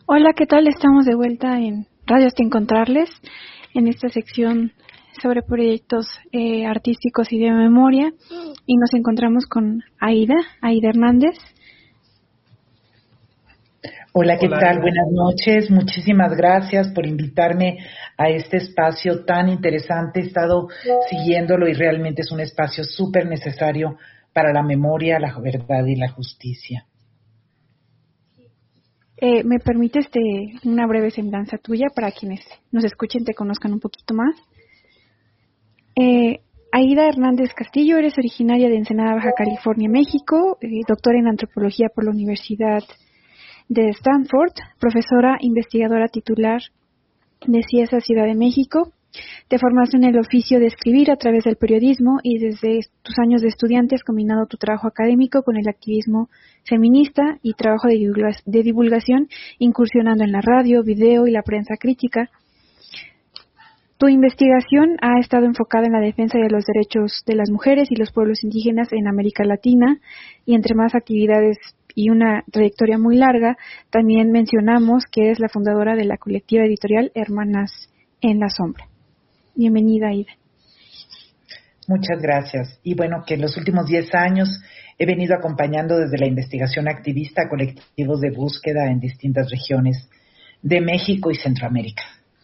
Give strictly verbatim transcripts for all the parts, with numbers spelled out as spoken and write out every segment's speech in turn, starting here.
Hola, ¿qué tal? Estamos de vuelta en Radio Hasta Encontrarles, en esta sección sobre proyectos eh, artísticos y de memoria, y nos encontramos con Aida, Aida Hernández. Hola, ¿qué Hola, tal? Buenas noches. Muchísimas gracias por invitarme a este espacio tan interesante. He estado siguiéndolo y realmente es un espacio súper necesario para la memoria, la verdad y la justicia. Eh, ¿Me permites este, una breve semblanza tuya para quienes nos escuchen, te conozcan un poquito más? Eh, Aida Hernández Castillo, eres originaria de Ensenada, Baja California, México, eh, doctora en antropología por la Universidad de Stanford, profesora investigadora titular de CIESA Ciudad de México. Te formaste en el oficio de escribir a través del periodismo y desde tus años de estudiante has combinado tu trabajo académico con el activismo feminista y trabajo de divulgación, incursionando en la radio, video y la prensa crítica. Tu investigación ha estado enfocada en la defensa de los derechos de las mujeres y los pueblos indígenas en América Latina, y entre más actividades y una trayectoria muy larga, también mencionamos que eres la fundadora de la colectiva editorial Hermanas en la Sombra. Bienvenida, Aida. Muchas gracias. Y bueno, que en los últimos diez años he venido acompañando desde la investigación activista a colectivos de búsqueda en distintas regiones de México y Centroamérica.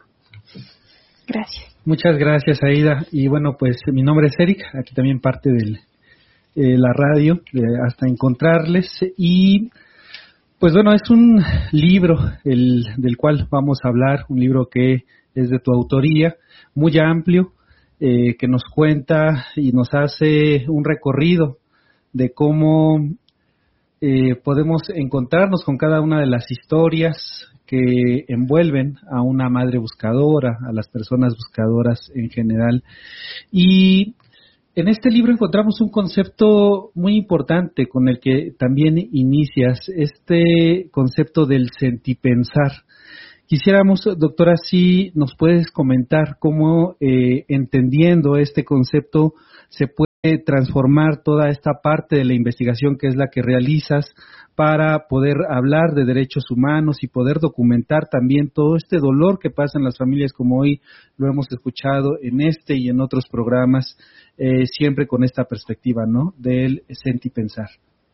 Gracias. Muchas gracias, Aida. Y bueno, pues mi nombre es Eric, aquí también parte de eh, la radio, de Hasta Encontrarles. Y pues bueno, es un libro el, del cual vamos a hablar, un libro que es de tu autoría, muy amplio, eh, que nos cuenta y nos hace un recorrido de cómo eh, podemos encontrarnos con cada una de las historias que envuelven a una madre buscadora, a las personas buscadoras en general. Y en este libro encontramos un concepto muy importante con el que también inicias, este concepto del sentipensar. Quisiéramos, doctora, si nos puedes comentar cómo, eh, entendiendo este concepto, se puede transformar toda esta parte de la investigación que es la que realizas para poder hablar de derechos humanos y poder documentar también todo este dolor que pasa en las familias, como hoy lo hemos escuchado en este y en otros programas, eh, siempre con esta perspectiva, ¿no?, del sentipensar.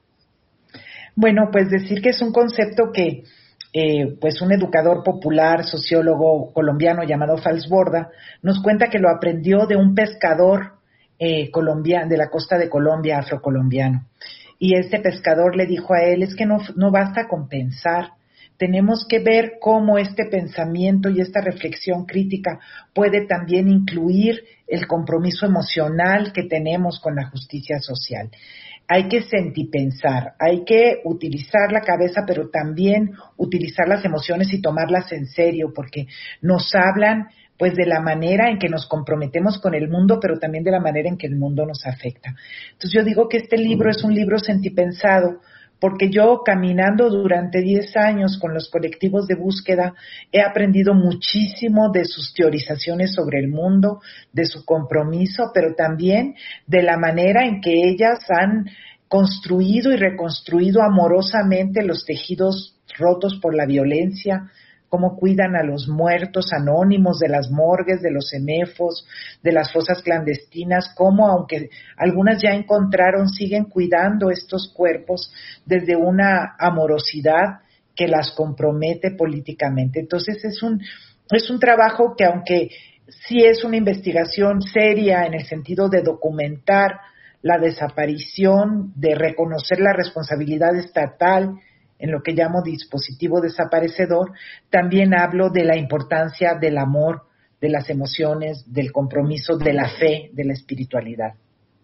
Bueno, pues decir que es un concepto que Eh, pues un educador popular, sociólogo colombiano llamado Falsborda, nos cuenta que lo aprendió de un pescador eh, colombiano, de la costa de Colombia, afrocolombiano. Y este pescador le dijo a él, es que no, no basta con pensar, tenemos que ver cómo este pensamiento y esta reflexión crítica puede también incluir el compromiso emocional que tenemos con la justicia social. Hay que sentipensar, hay que utilizar la cabeza, pero también utilizar las emociones y tomarlas en serio, porque nos hablan pues de la manera en que nos comprometemos con el mundo, pero también de la manera en que el mundo nos afecta. Entonces yo digo que este libro es un libro sentipensado, porque yo, caminando durante diez años con los colectivos de búsqueda, he aprendido muchísimo de sus teorizaciones sobre el mundo, de su compromiso, pero también de la manera en que ellas han construido y reconstruido amorosamente los tejidos rotos por la violencia, cómo cuidan a los muertos anónimos de las morgues, de los cenefos, de las fosas clandestinas, cómo, aunque algunas ya encontraron, siguen cuidando estos cuerpos desde una amorosidad que las compromete políticamente. Entonces es un, es un trabajo que, aunque sí es una investigación seria en el sentido de documentar la desaparición, de reconocer la responsabilidad estatal en lo que llamo dispositivo desaparecedor, también hablo de la importancia del amor, de las emociones, del compromiso, de la fe, de la espiritualidad.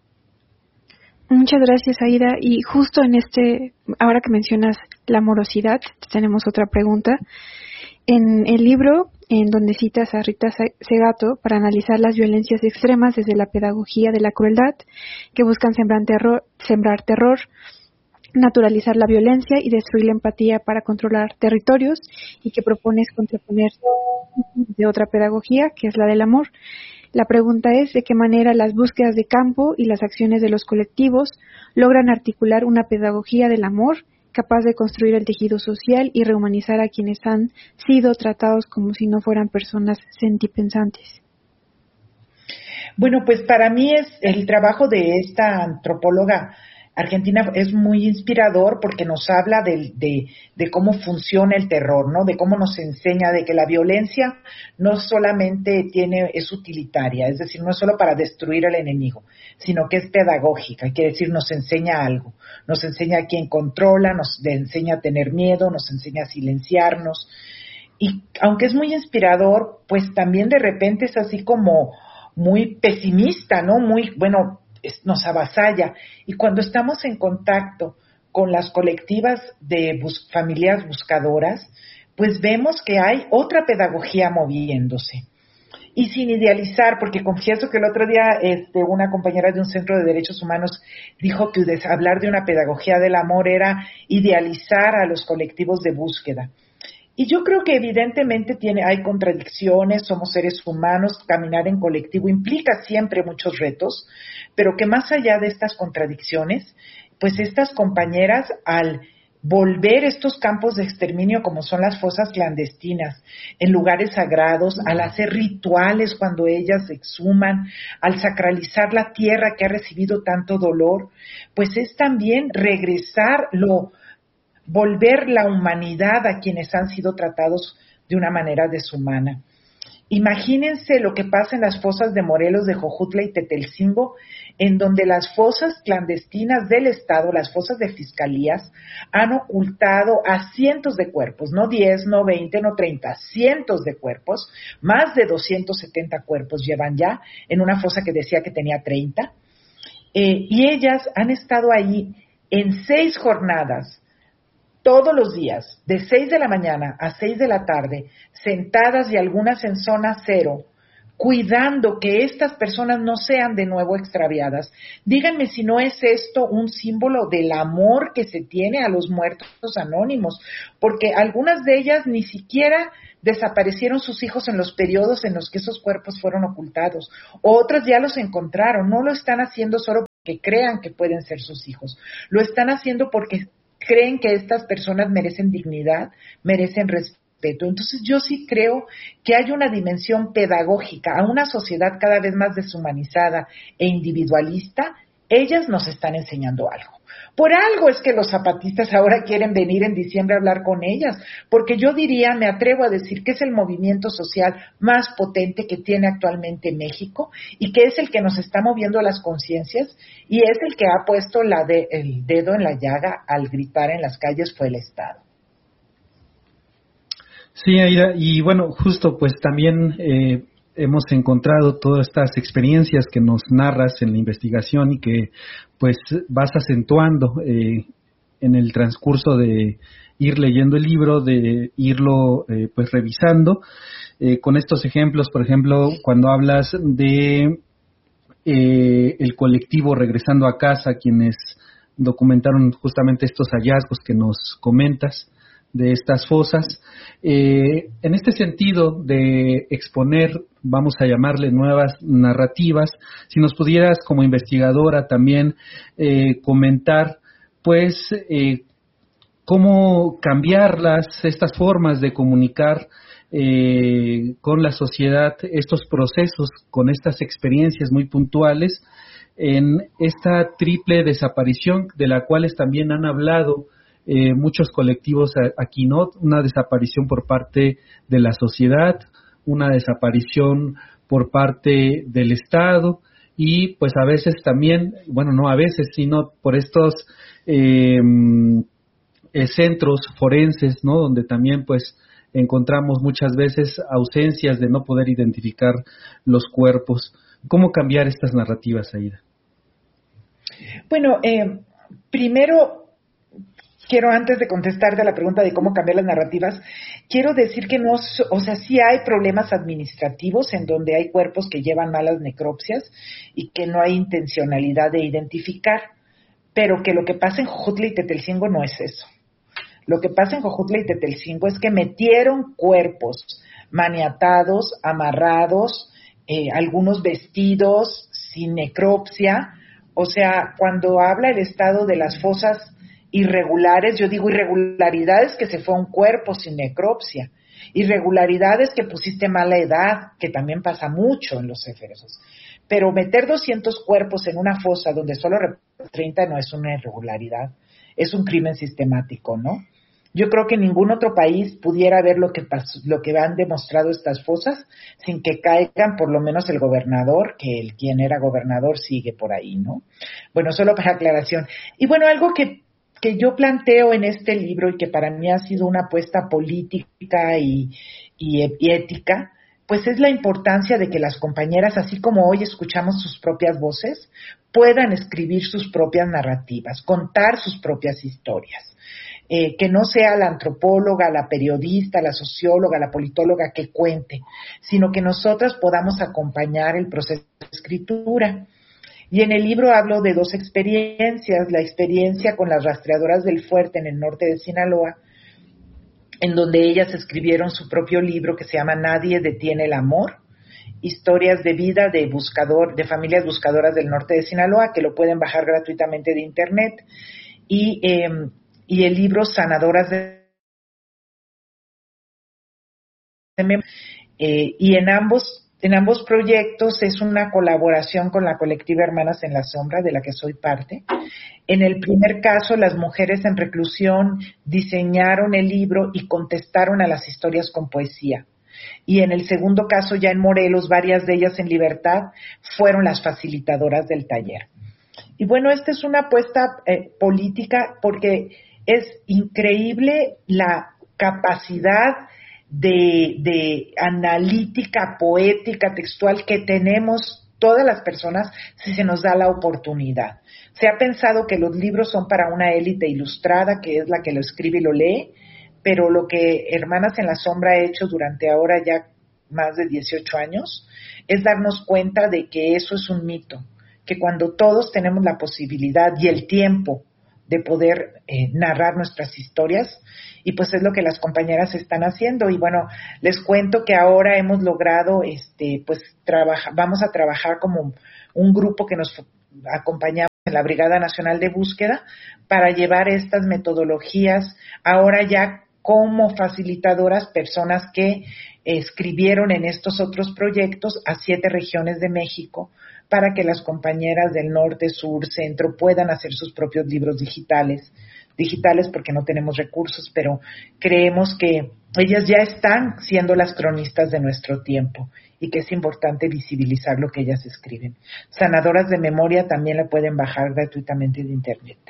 Muchas gracias, Aida. Y justo en este, ahora que mencionas la morosidad, tenemos otra pregunta. En el libro, en donde citas a Rita Segato para analizar las violencias extremas desde la pedagogía de la crueldad, que buscan sembrar terror, sembrar terror naturalizar la violencia y destruir la empatía para controlar territorios, y que propones contraponer de otra pedagogía, que es la del amor. La pregunta es de qué manera las búsquedas de campo y las acciones de los colectivos logran articular una pedagogía del amor capaz de construir el tejido social y rehumanizar a quienes han sido tratados como si no fueran personas sentipensantes. Bueno, pues para mí es el trabajo de esta antropóloga argentina es muy inspirador porque nos habla de, de, de cómo funciona el terror, ¿no? De cómo nos enseña de que la violencia no solamente tiene, es utilitaria, es decir, no es solo para destruir al enemigo, sino que es pedagógica, quiere decir, nos enseña algo, nos enseña a quién controla, nos enseña a tener miedo, nos enseña a silenciarnos. Y aunque es muy inspirador, pues también de repente es así como muy pesimista, ¿no? Muy, bueno, nos avasalla. Y cuando estamos en contacto con las colectivas de bus- familias buscadoras, pues vemos que hay otra pedagogía moviéndose. Y sin idealizar, porque confieso que el otro día este, una compañera de un centro de derechos humanos dijo que des- hablar de una pedagogía del amor era idealizar a los colectivos de búsqueda. Y yo creo que evidentemente tiene, hay contradicciones, somos seres humanos, caminar en colectivo implica siempre muchos retos, pero que más allá de estas contradicciones, pues estas compañeras al volver estos campos de exterminio como son las fosas clandestinas en lugares sagrados, al hacer rituales cuando ellas se exhuman, al sacralizar la tierra que ha recibido tanto dolor, pues es también regresar lo volver la humanidad a quienes han sido tratados de una manera deshumana. Imagínense lo que pasa en las fosas de Morelos, de Jojutla y Tetelcingo, en donde las fosas clandestinas del Estado, las fosas de fiscalías, han ocultado a cientos de cuerpos, no diez, no veinte, no treinta, cientos de cuerpos, más de doscientos setenta cuerpos llevan ya en una fosa que decía que tenía treinta, eh, y ellas han estado ahí en seis jornadas, todos los días, de seis de la mañana a seis de la tarde, sentadas y algunas en zona cero, cuidando que estas personas no sean de nuevo extraviadas. Díganme si no es esto un símbolo del amor que se tiene a los muertos anónimos, porque algunas de ellas ni siquiera desaparecieron sus hijos en los periodos en los que esos cuerpos fueron ocultados, otras ya los encontraron, no lo están haciendo solo porque crean que pueden ser sus hijos, lo están haciendo porque creen que estas personas merecen dignidad, merecen respeto. Entonces yo sí creo que hay una dimensión pedagógica a una sociedad cada vez más deshumanizada e individualista. Ellas nos están enseñando algo. Por algo es que los zapatistas ahora quieren venir en diciembre a hablar con ellas, porque yo diría, me atrevo a decir que es el movimiento social más potente que tiene actualmente México y que es el que nos está moviendo las conciencias y es el que ha puesto la de, el dedo en la llaga al gritar en las calles fue el Estado. Sí, Aida, y bueno, justo pues también eh, hemos encontrado todas estas experiencias que nos narras en la investigación y que pues vas acentuando eh, en el transcurso de ir leyendo el libro, de irlo eh, pues revisando, eh, con estos ejemplos, por ejemplo, cuando hablas de eh, el colectivo Regresando a Casa, quienes documentaron justamente estos hallazgos que nos comentas de estas fosas. Eh, en este sentido de exponer, vamos a llamarle nuevas narrativas, si nos pudieras como investigadora también eh, comentar, pues, eh, cómo cambiarlas, estas formas de comunicar eh, con la sociedad, estos procesos, con estas experiencias muy puntuales, en esta triple desaparición de la cual también han hablado Eh, muchos colectivos aquí, ¿no? Una desaparición por parte de la sociedad, una desaparición por parte del Estado y pues a veces también, bueno, no a veces, sino por estos eh, eh, centros forenses, ¿no? Donde también pues encontramos muchas veces ausencias de no poder identificar los cuerpos. ¿Cómo cambiar estas narrativas, Aida? Bueno, eh, primero quiero, antes de contestarte a la pregunta de cómo cambiar las narrativas, quiero decir que no, o sea, sí hay problemas administrativos en donde hay cuerpos que llevan malas necropsias y que no hay intencionalidad de identificar, pero que lo que pasa en Jojutla y Tetelcingo no es eso. Lo que pasa en Jojutla y Tetelcingo es que metieron cuerpos maniatados, amarrados, eh, algunos vestidos, sin necropsia. O sea, cuando habla el Estado de las fosas irregulares, yo digo irregularidades que se fue a un cuerpo sin necropsia, irregularidades que pusiste mala edad, que también pasa mucho en los efesos. Pero meter doscientos cuerpos en una fosa donde solo treinta no es una irregularidad, es un crimen sistemático, ¿no? Yo creo que ningún otro país pudiera ver lo que pasó, lo que han demostrado estas fosas sin que caigan por lo menos el gobernador, que el quien era gobernador sigue por ahí, ¿no? Bueno, solo para aclaración. Y bueno, algo que, que yo planteo en este libro y que para mí ha sido una apuesta política y, y, y ética, pues es la importancia de que las compañeras, así como hoy escuchamos sus propias voces, puedan escribir sus propias narrativas, contar sus propias historias. Eh, que no sea la antropóloga, la periodista, la socióloga, la politóloga que cuente, sino que nosotras podamos acompañar el proceso de escritura. Y en el libro hablo de dos experiencias, la experiencia con las rastreadoras del Fuerte en el norte de Sinaloa, en donde ellas escribieron su propio libro que se llama Nadie detiene el amor, historias de vida de buscador, de familias buscadoras del norte de Sinaloa, que lo pueden bajar gratuitamente de internet, y eh, y el libro Sanadoras de eh, y en ambos en ambos proyectos es una colaboración con la colectiva Hermanas en la Sombra, de la que soy parte. En el primer caso, las mujeres en reclusión diseñaron el libro y contestaron a las historias con poesía. Y en el segundo caso, ya en Morelos, varias de ellas en libertad fueron las facilitadoras del taller. Y bueno, esta es una apuesta eh, política porque es increíble la capacidad de, de analítica, poética, textual que tenemos todas las personas si se nos da la oportunidad. Se ha pensado que los libros son para una élite ilustrada, que es la que lo escribe y lo lee, pero lo que Hermanas en la Sombra ha hecho durante ahora ya más de dieciocho años es darnos cuenta de que eso es un mito, que cuando todos tenemos la posibilidad y el tiempo de poder eh, narrar nuestras historias, y pues es lo que las compañeras están haciendo. Y bueno, les cuento que ahora hemos logrado, este, pues trabaja, vamos a trabajar como un grupo que nos acompañamos en la Brigada Nacional de Búsqueda para llevar estas metodologías ahora ya como facilitadoras, personas que escribieron en estos otros proyectos a siete regiones de México, para que las compañeras del norte, sur, centro puedan hacer sus propios libros digitales, digitales porque no tenemos recursos, pero creemos que ellas ya están siendo las cronistas de nuestro tiempo y que es importante visibilizar lo que ellas escriben. Sanadoras de Memoria también la pueden bajar gratuitamente de internet.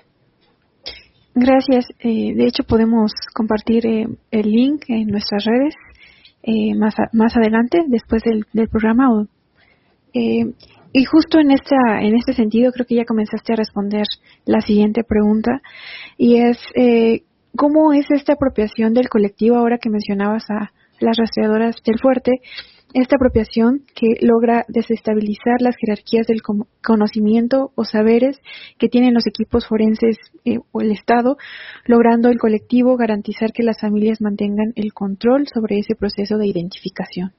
Gracias. Eh, de hecho, podemos compartir eh, el link en nuestras redes eh, más, a, más adelante, después del, del programa. O, eh, y justo en, esta, en este sentido, creo que ya comenzaste a responder la siguiente pregunta, y es, eh, ¿cómo es esta apropiación del colectivo, ahora que mencionabas a las rastreadoras del Fuerte, esta apropiación que logra desestabilizar las jerarquías del conocimiento o saberes que tienen los equipos forenses eh, o el Estado, logrando el colectivo garantizar que las familias mantengan el control sobre ese proceso de identificación?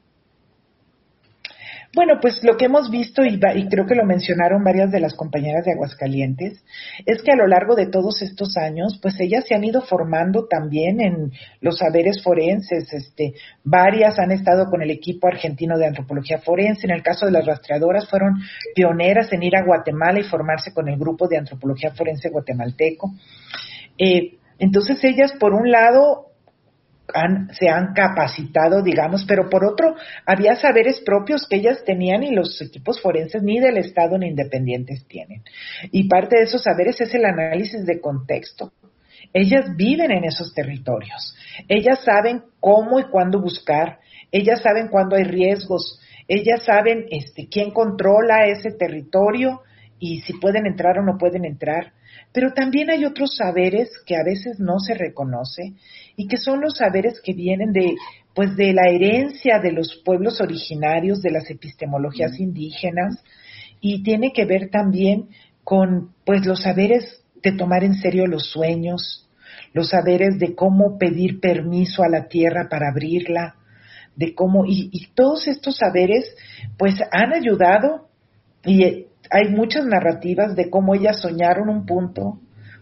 Bueno, pues lo que hemos visto, y, y creo que lo mencionaron varias de las compañeras de Aguascalientes, es que a lo largo de todos estos años, pues ellas se han ido formando también en los saberes forenses. Este, varias han estado con el equipo argentino de antropología forense. En el caso de las rastreadoras, fueron pioneras en ir a Guatemala y formarse con el grupo de antropología forense guatemalteco. Eh, entonces ellas, por un lado, Han, se han capacitado, digamos, pero por otro, había saberes propios que ellas tenían y los equipos forenses ni del Estado ni independientes tienen. Y parte de esos saberes es el análisis de contexto. Ellas viven en esos territorios. Ellas saben cómo y cuándo buscar. Ellas saben cuándo hay riesgos. Ellas saben este, quién controla ese territorio y si pueden entrar o no pueden entrar. Pero también hay otros saberes que a veces no se reconoce y que son los saberes que vienen de, pues, de la herencia de los pueblos originarios, de las epistemologías indígenas, y tiene que ver también con, pues, los saberes de tomar en serio los sueños, los saberes de cómo pedir permiso a la tierra para abrirla, de cómo, y, y todos estos saberes, pues, han ayudado. Y hay muchas narrativas de cómo ellas soñaron un punto,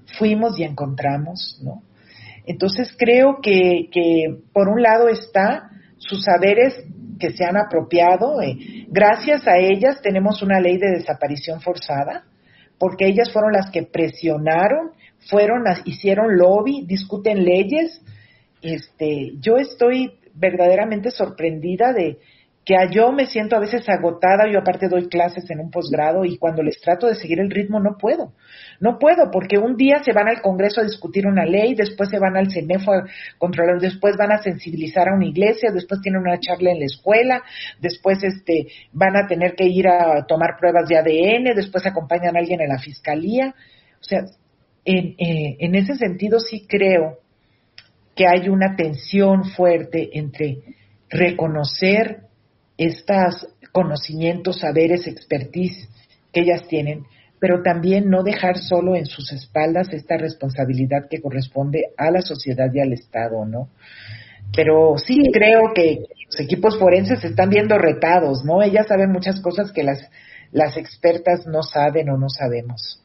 fuimos y encontramos, ¿no? Entonces creo que, que por un lado está sus saberes que se han apropiado. Eh, gracias a ellas tenemos una ley de desaparición forzada, porque ellas fueron las que presionaron, fueron, hicieron lobby, discuten leyes. Este, yo estoy verdaderamente sorprendida de que yo me siento a veces agotada. Yo aparte doy clases en un posgrado y cuando les trato de seguir el ritmo no puedo. No puedo porque un día se van al Congreso a discutir una ley, después se van al CENEFO a controlar, después van a sensibilizar a una iglesia, después tienen una charla en la escuela, después este van a tener que ir a tomar pruebas de A D N, después acompañan a alguien en la fiscalía. O sea, en, eh, en ese sentido sí creo que hay una tensión fuerte entre reconocer estos conocimientos, saberes, expertise que ellas tienen, pero también no dejar solo en sus espaldas esta responsabilidad que corresponde a la sociedad y al Estado, ¿no? Pero sí, sí. creo que los equipos forenses se están viendo retados, ¿no? Ellas saben muchas cosas que las, las expertas no saben o no sabemos.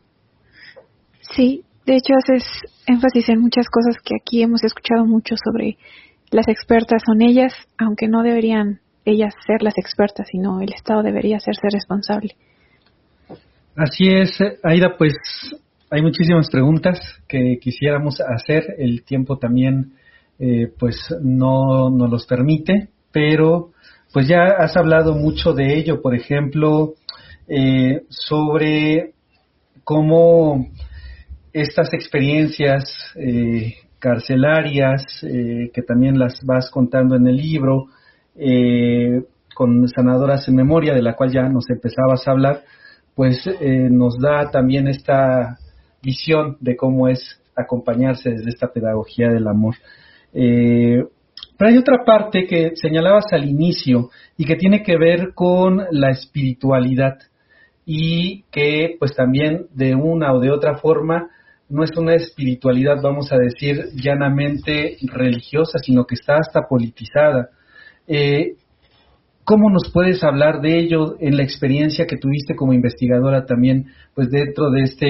Sí, de hecho haces énfasis en muchas cosas que aquí hemos escuchado mucho sobre las expertas son ellas, aunque no deberían ellas ser las expertas, sino el Estado debería hacerse responsable. Así es, Aida, pues hay muchísimas preguntas que quisiéramos hacer, el tiempo también eh, pues no nos los permite, pero pues ya has hablado mucho de ello, por ejemplo, eh, sobre cómo estas experiencias eh, carcelarias, eh, que también las vas contando en el libro, Eh, con Sanadoras en Memoria, de la cual ya nos empezabas a hablar, pues eh, nos da también esta visión de cómo es acompañarse desde esta pedagogía del amor. Eh, pero hay otra parte que señalabas al inicio y que tiene que ver con la espiritualidad y que pues también de una o de otra forma no es una espiritualidad, vamos a decir, llanamente religiosa, sino que está hasta politizada. Eh, ¿Cómo nos puedes hablar de ello en la experiencia que tuviste como investigadora también, pues dentro de este